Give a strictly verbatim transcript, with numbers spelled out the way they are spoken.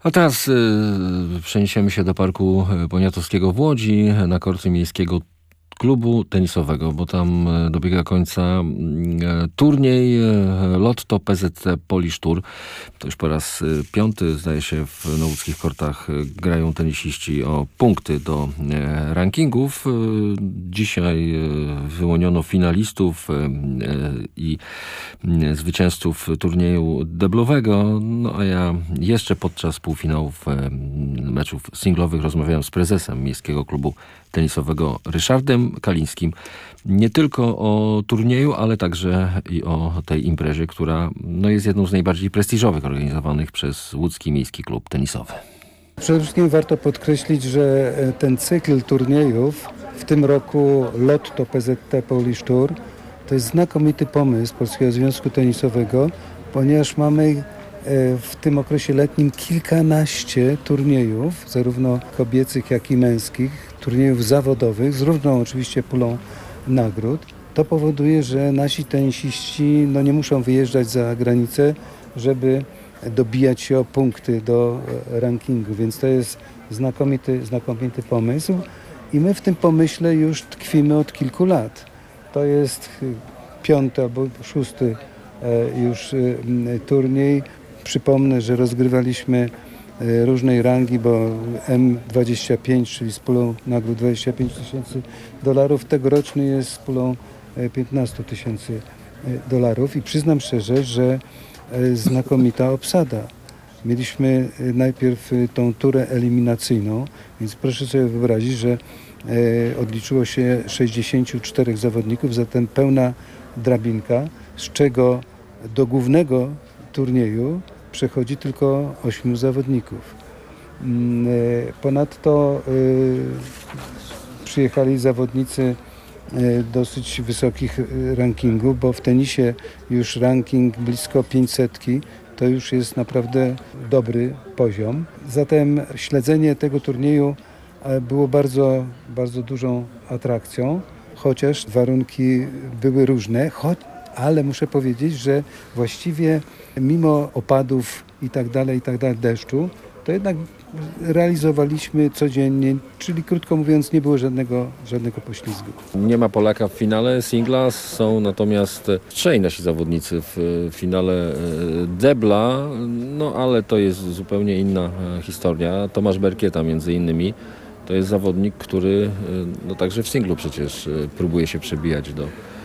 A teraz y, przeniesiemy się do Parku Poniatowskiego w Łodzi, na korty miejskiego klubu tenisowego, bo tam dobiega końca e, turniej e, Lotto P Z T Polish Tour. To już po raz e, piąty, zdaje się, w na łódzkich kortach e, grają tenisiści o punkty do e, rankingów. E, dzisiaj e, wyłoniono finalistów e, e, i e, zwycięzców turnieju deblowego. No a ja jeszcze podczas półfinałów e, meczów singlowych rozmawiałem z prezesem miejskiego klubu tenisowego Ryszardem Kalińskim. Nie tylko o turnieju, ale także i o tej imprezie, która no, jest jedną z najbardziej prestiżowych organizowanych przez Łódzki Miejski Klub Tenisowy. Przede wszystkim warto podkreślić, że ten cykl turniejów, w tym roku Lotto P Z T Polish Tour, to jest znakomity pomysł Polskiego Związku Tenisowego, ponieważ mamy w tym okresie letnim kilkanaście turniejów, zarówno kobiecych, jak i męskich, turniejów zawodowych, z różną oczywiście pulą nagród. To powoduje, że nasi tenisiści no, nie muszą wyjeżdżać za granicę, żeby dobijać się o punkty do rankingu, więc to jest znakomity, znakomity pomysł i my w tym pomyśle już tkwimy od kilku lat. To jest piąty albo szósty już turniej. Przypomnę, że rozgrywaliśmy różnej rangi, bo M dwadzieścia pięć, czyli z pulą nagród dwadzieścia pięć tysięcy dolarów, tegoroczny jest z pulą piętnaście tysięcy dolarów i przyznam szczerze, że znakomita obsada. Mieliśmy najpierw tą turę eliminacyjną, więc proszę sobie wyobrazić, że odliczyło się sześćdziesięciu czterech zawodników, zatem pełna drabinka, z czego do głównego turnieju przechodzi tylko ośmiu zawodników. Ponadto przyjechali zawodnicy dosyć wysokich rankingów, bo w tenisie już ranking blisko pięćsetki to już jest naprawdę dobry poziom. Zatem śledzenie tego turnieju było bardzo, bardzo dużą atrakcją, chociaż warunki były różne, choć ale muszę powiedzieć, że właściwie mimo opadów i tak dalej, i tak dalej, deszczu, to jednak realizowaliśmy codziennie, czyli krótko mówiąc nie było żadnego, żadnego poślizgu. Nie ma Polaka w finale singla, są natomiast trzej nasi zawodnicy w finale debla, no ale to jest zupełnie inna historia. Tomasz Berkieta między innymi, to jest zawodnik, który no, także w singlu przecież próbuje się przebijać do